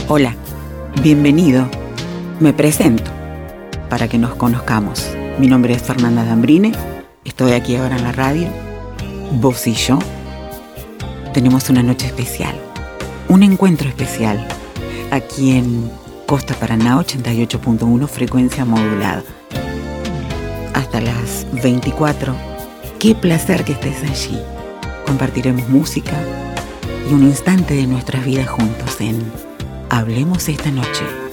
Hola, bienvenido. Me presento para que nos conozcamos. Mi nombre es Fernanda Dambrine, estoy aquí ahora en la radio. Vos y yo tenemos una noche especial, un encuentro especial, aquí en Costa Paraná 88.1 frecuencia modulada. Hasta las 24. Qué placer que estés allí. Compartiremos música y un instante de nuestras vidas juntos en Hablemos esta noche.